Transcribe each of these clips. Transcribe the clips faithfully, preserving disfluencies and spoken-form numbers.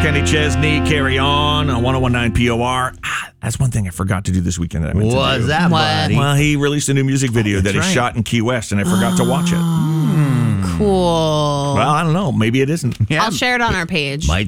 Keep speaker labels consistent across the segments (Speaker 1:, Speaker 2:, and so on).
Speaker 1: Kenny Chesney, Carry On on one oh one point nine P O R. Ah, that's one thing I forgot to do this weekend. That I meant
Speaker 2: What
Speaker 1: to do.
Speaker 2: was that,
Speaker 3: What?
Speaker 2: buddy?
Speaker 1: Well, he released a new music video
Speaker 2: Oh,
Speaker 1: that he
Speaker 2: that's right.
Speaker 1: shot in Key West, and I forgot to watch it.
Speaker 3: Cool.
Speaker 1: Well, I don't know. Maybe it isn't.
Speaker 2: Yeah,
Speaker 3: I'll share it on our page.
Speaker 2: might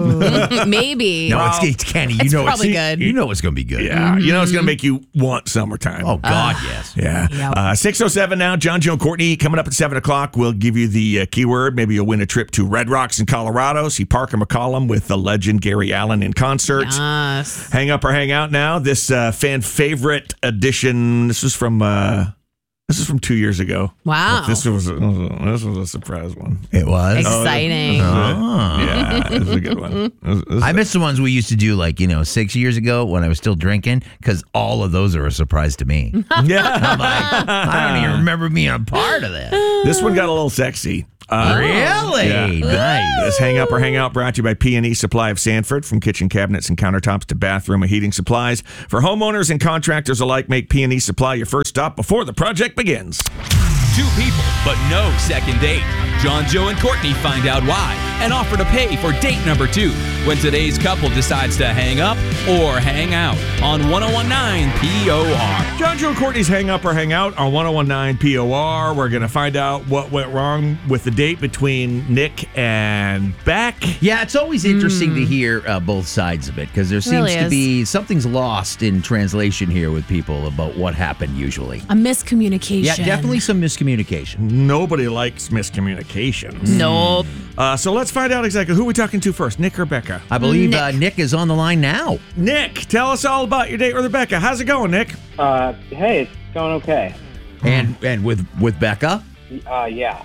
Speaker 2: so.
Speaker 3: Maybe.
Speaker 2: No, it's, it's Kenny. You
Speaker 3: It's
Speaker 2: know
Speaker 3: probably
Speaker 2: it's,
Speaker 3: good.
Speaker 2: You know it's going to be good.
Speaker 1: Yeah, you know it's going to make you want summertime.
Speaker 2: Oh, God, yes.
Speaker 1: Yeah.
Speaker 3: Yep.
Speaker 1: Uh, six oh seven now. John, Joe, and Courtney coming up at seven o'clock. We'll give you the uh, keyword. Maybe you'll win a trip to Red Rocks in Colorado. See Parker McCollum with the legend Gary Allen in concert.
Speaker 3: Yes.
Speaker 1: Hang up or hang out now. This uh, fan favorite edition. This was from uh, this is from two years ago.
Speaker 3: Wow.
Speaker 1: This was a, this was a surprise one.
Speaker 2: It was.
Speaker 3: Exciting.
Speaker 2: Oh.
Speaker 1: Yeah, this is a good one. This- this-
Speaker 2: I miss the ones we used to do, like, you know, six years ago when I was still drinking, because all of those are a surprise to me.
Speaker 1: yeah.
Speaker 2: I'm like, I don't even remember being a part of that.
Speaker 1: This one got a little sexy. Uh,
Speaker 2: Really?
Speaker 1: Yeah.
Speaker 2: Nice.
Speaker 1: This Hang Up or Hang Out brought to you by P and E Supply of Sanford. From kitchen cabinets and countertops to bathroom and heating supplies. For homeowners and contractors alike, make P and E Supply your first stop before the project begins.
Speaker 4: Two people, but no second date. John, Joe, and Courtney find out why and offer to pay for date number two when today's couple decides to hang up or hang out on one oh one point nine P O R.
Speaker 1: John, Joe, and Courtney's Hang Up or Hang Out on one oh one point nine P O R. We're going to find out what went wrong with the date between Nick and Beck.
Speaker 2: Yeah, it's always interesting to hear uh, both sides of it, because there seems
Speaker 3: Really
Speaker 2: to
Speaker 3: is.
Speaker 2: be something's lost in translation here with people about what happened usually.
Speaker 3: A miscommunication.
Speaker 2: Yeah, definitely some miscommunication.
Speaker 1: Nobody likes miscommunications.
Speaker 3: Nope.
Speaker 1: Uh, so let's find out exactly who we're talking to first, Nick or Becca.
Speaker 2: I believe
Speaker 3: Nick.
Speaker 2: Uh, Nick is on the line now.
Speaker 1: Nick, tell us all about your date with Rebecca. How's it going, Nick?
Speaker 5: Uh, hey, it's going okay.
Speaker 2: And and with, with Becca?
Speaker 5: Uh, yeah.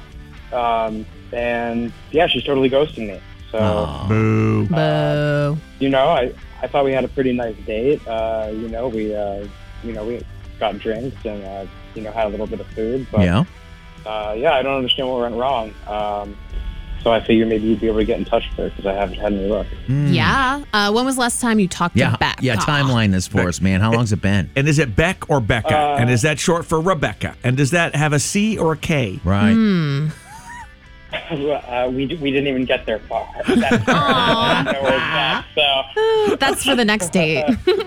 Speaker 5: Um, and yeah, she's totally ghosting me. So,
Speaker 2: Aw.
Speaker 1: Boo.
Speaker 3: Boo.
Speaker 5: you know, I, I thought we had a pretty nice date. Uh, you know, we, uh, you know, we got drinks and, uh, you know, had a little bit of food. But,
Speaker 2: Yeah.
Speaker 5: uh, yeah, I don't understand what went wrong. Um, so I figured maybe you'd be able to get in touch with her because I haven't had any luck.
Speaker 3: Yeah. Uh, when was the last time you talked
Speaker 2: Yeah,
Speaker 3: to Beck?
Speaker 2: yeah. Timeline this for us, man. How long's it been?
Speaker 1: And is it Beck or Becca?
Speaker 5: Uh,
Speaker 1: and is that short for Rebecca? And does that have a C or a K?
Speaker 2: Right.
Speaker 3: Hmm.
Speaker 5: uh, we, we didn't even get there far. That's I don't know where it's at, so
Speaker 3: That's for the next date.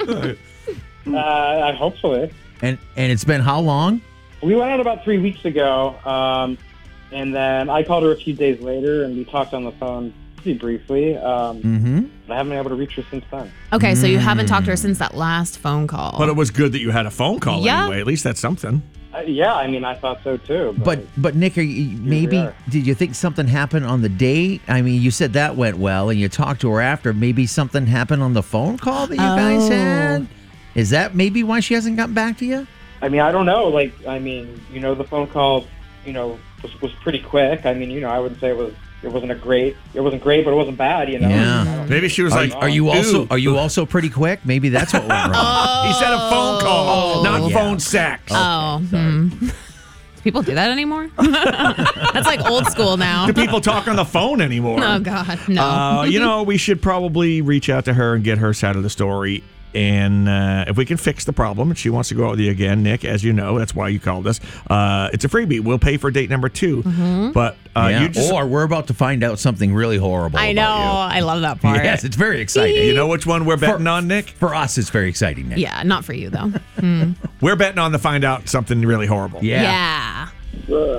Speaker 5: uh, hopefully.
Speaker 2: And and it's been how long?
Speaker 5: We went out about three weeks ago, um, and then I called her a few days later, and we talked on the phone pretty briefly. Um,
Speaker 2: Mm-hmm.
Speaker 5: but I haven't been able to reach her since then.
Speaker 3: Okay, so you haven't talked to her since that last phone call.
Speaker 1: But it was good that you had a phone call
Speaker 3: Yeah.
Speaker 1: anyway. At least that's something.
Speaker 5: Uh, yeah, I mean, I thought so too.
Speaker 2: But but Nick, are you, maybe
Speaker 5: are.
Speaker 2: did you think something happened on the date? I mean, you said that went well, and you talked to her after. Maybe something happened on the phone call that you guys
Speaker 3: Oh.
Speaker 2: had. Is that maybe why she hasn't gotten back to you?
Speaker 5: I mean, I don't know. Like, I mean, you know, the phone call, you know, was, was pretty quick. I mean, you know, I wouldn't say it was. It wasn't a great. It wasn't great, but it wasn't bad. You know.
Speaker 2: Yeah.
Speaker 5: I don't-
Speaker 1: Maybe she was
Speaker 2: Are,
Speaker 1: like,
Speaker 2: are you also
Speaker 1: "Ooh."
Speaker 2: are you also pretty quick? Maybe that's what went wrong.
Speaker 1: He said a phone call, not
Speaker 2: yeah.
Speaker 1: phone sex.
Speaker 3: Oh. Hmm. Do people do that anymore? That's like old school now.
Speaker 1: Do people talk on the phone anymore?
Speaker 3: Oh, God. No.
Speaker 1: Uh, you know, we should probably reach out to her and get her side of the story. And uh, if we can fix the problem, and she wants to go out with you again, Nick, as you know, that's why you called us. Uh, it's a freebie. We'll pay for date number two. But uh,
Speaker 2: Yeah.
Speaker 1: you just,
Speaker 2: Or we're about to find out something really horrible.
Speaker 3: I know.
Speaker 2: about
Speaker 3: I love that
Speaker 2: you.
Speaker 3: part.
Speaker 2: Yes, it's very exciting.
Speaker 1: you know which one we're betting on, Nick?
Speaker 2: For us, it's very exciting, Nick.
Speaker 3: Yeah, not for you, though.
Speaker 1: We're betting on to find out something really horrible.
Speaker 2: Yeah.
Speaker 3: Yeah.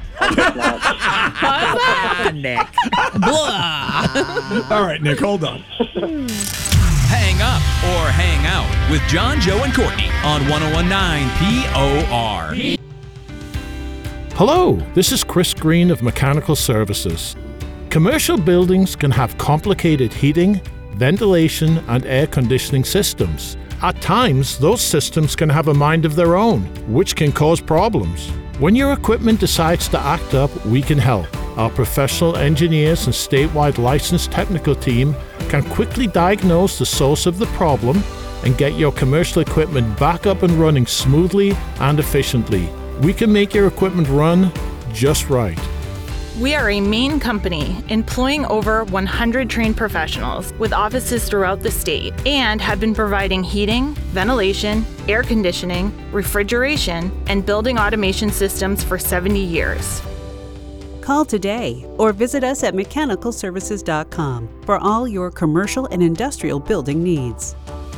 Speaker 2: Ah, Nick.
Speaker 3: Blah.
Speaker 1: All right, Nick, hold on.
Speaker 4: Hang up or hang out with John, Joe, and Courtney on one oh one point nine P O R.
Speaker 6: Hello, this is Chris Green of Mechanical Services. Commercial buildings can have complicated heating, ventilation, and air conditioning systems. At times, those systems can have a mind of their own, which can cause problems. When your equipment decides to act up, we can help. Our professional engineers and statewide licensed technical team can quickly diagnose the source of the problem and get your commercial equipment back up and running smoothly and efficiently. We can make your equipment run just right.
Speaker 7: We are a Maine company employing over one hundred trained professionals with offices throughout the state and have been providing heating, ventilation, air conditioning, refrigeration, and building automation systems for seventy years.
Speaker 8: Call today or visit us at mechanical services dot com for all your commercial and industrial building needs.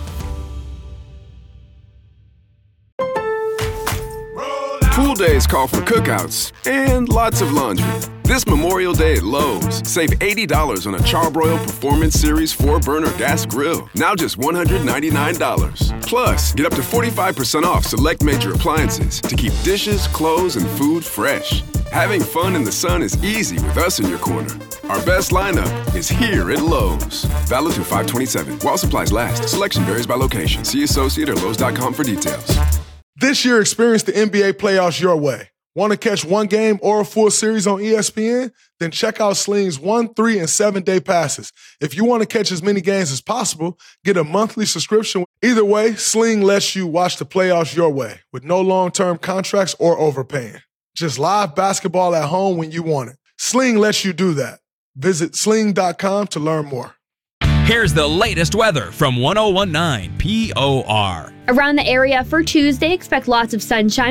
Speaker 9: Pool days call for cookouts and lots of laundry. This Memorial Day at Lowe's, save eighty dollars on a Charbroil Performance Series four burner gas grill, now just one hundred ninety-nine dollars. Plus, get up to forty-five percent off select major appliances to keep dishes, clothes, and food fresh. Having fun in the sun is easy with us in your corner. Our best lineup is here at Lowe's. Valid through five twenty-seven. While supplies last. Selection varies by location. See associate or lowes dot com for details.
Speaker 10: This year, experience the N B A playoffs your way. Want to catch one game or a full series on E S P N? Then check out Sling's one, three, and seven-day passes. If you want to catch as many games as possible, get a monthly subscription. Either way, Sling lets you watch the playoffs your way with no long-term contracts or overpaying. Just live basketball at home when you want it. Sling lets you do that. Visit sling dot com to learn more.
Speaker 4: Here's the latest weather from ten nineteen P O R.
Speaker 11: Around the area for Tuesday, expect lots of sunshine.